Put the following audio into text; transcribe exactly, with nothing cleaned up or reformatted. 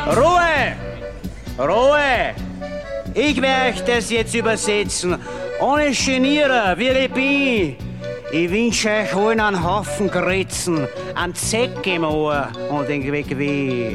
Ruhe! Ruhe! Ich werde das jetzt übersetzen. Ohne Genieren, wie ich bin. Ich wünsche euch allen einen Haufen Gritzen, einen Zeck im Ohr und den Weg weh.